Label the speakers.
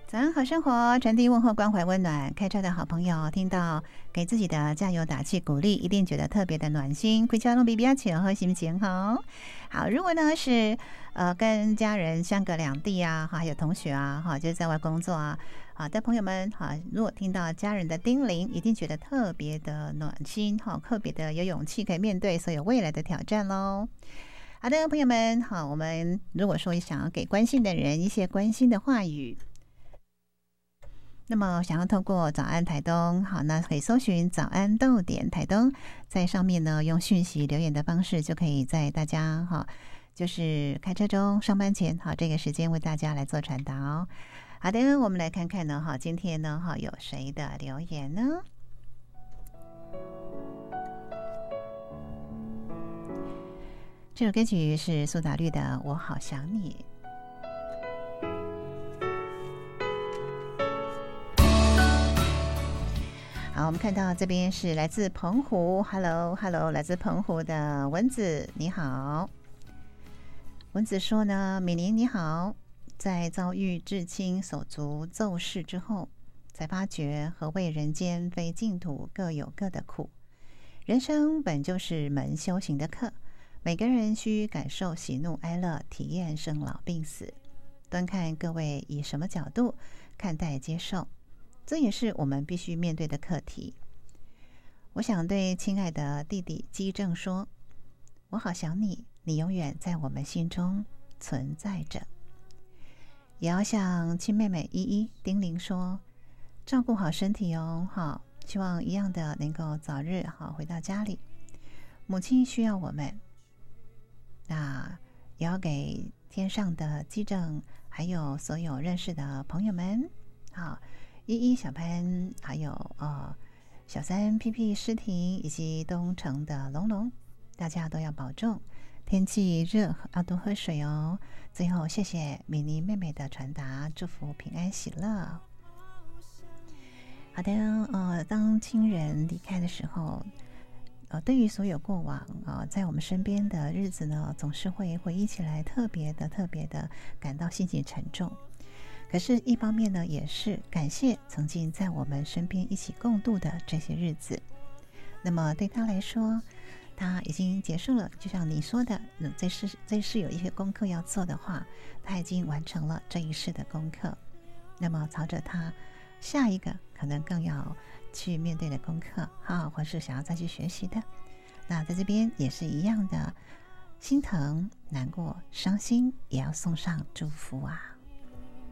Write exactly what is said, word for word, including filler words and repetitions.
Speaker 1: 早安好生活，传递问候关怀温暖。开车的好朋友听到给自己的加油打气鼓励，一定觉得特别的暖心。回家弄比比较前和心情好。好，如果呢是呃跟家人相隔两地啊，还有同学啊，哈，就是在外工作啊，好的朋友们，哈，如果听到家人的叮咛，一定觉得特别的暖心，哈，特别的有勇气可以面对所有未来的挑战喽。好的，朋友们，好，我们如果说想要给关心的人一些关心的话语。那么想要透过早安台东，好，那可以搜寻早安逗点台东，在上面呢用讯息留言的方式，就可以在大家哈，就是开车中、上班前，好，这个时间为大家来做传达哦。好的，我们来看看呢，哈，今天呢，哈，有谁的留言呢？这首歌曲是苏打绿的《我好想你》。好，我们看到这边是来自澎湖 ，Hello Hello， 来自澎湖的蚊子，你好。蚊子说呢，美玲你好，在遭遇至亲手足骤逝之后，才发觉何谓人间非净土，各有各的苦。人生本就是门修行的课，每个人需感受喜怒哀乐，体验生老病死。端看各位以什么角度看待接受。这也是我们必须面对的课题。我想对亲爱的弟弟基正说，我好想你，你永远在我们心中存在着。也要向亲妹妹依依叮咛说，照顾好身体哦，好，希望一样的能够早日好回到家里。母亲需要我们，那也要给天上的基正，还有所有认识的朋友们，好。依依、小潘，还有呃小三、屁屁、诗婷，以及东城的龙龙，大家都要保重。天气热，要多喝水哦。最后，谢谢米妮妹妹的传达，祝福平安喜乐。好的，呃，当亲人离开的时候，呃，对于所有过往啊、呃，在我们身边的日子呢，总是会回忆起来，特别的、特别的感到心情沉重。可是，一方面呢，也是感谢曾经在我们身边一起共度的这些日子。那么对他来说，他已经结束了。就像你说的，嗯、这是这是有一些功课要做的话，他已经完成了这一世的功课。那么朝着他下一个可能更要去面对的功课，哈，或是想要再去学习的，那在这边也是一样的，心疼、难过、伤心，也要送上祝福啊。